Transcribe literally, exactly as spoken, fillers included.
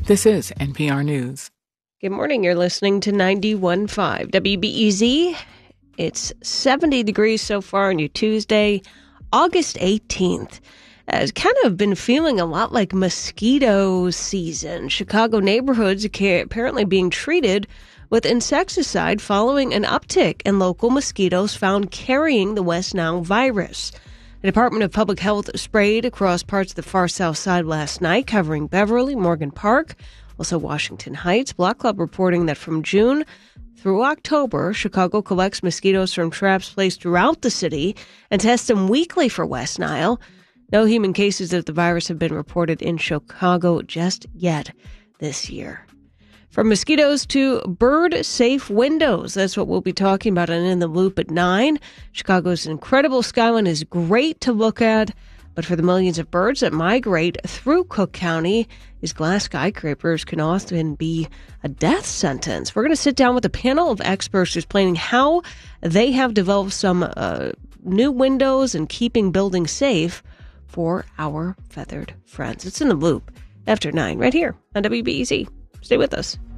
This is N P R News. Good morning. You're listening to ninety-one point five W B E Z. It's seventy degrees so far on your Tuesday, August eighteenth. Uh, it's kind of been feeling a lot like mosquito season. Chicago neighborhoods are apparently being treated with insecticide following an uptick in local mosquitoes found carrying the West Nile virus. The Department of Public Health sprayed across parts of the far south side last night, covering Beverly, Morgan Park, also Washington Heights. Block Club reporting that from June through October, Chicago collects mosquitoes from traps placed throughout the city and tests them weekly for West Nile. No human cases of the virus have been reported in Chicago just yet this year. From mosquitoes to bird-safe windows. That's what we'll be talking about on In the Loop at nine. Chicago's incredible skyline is great to look at, but for the millions of birds that migrate through Cook County, these glass skyscrapers can often be a death sentence. We're going to sit down with a panel of experts explaining how they have developed some uh, new windows and keeping buildings safe for our feathered friends. It's In the Loop after nine right here on W B E Z. Stay with us.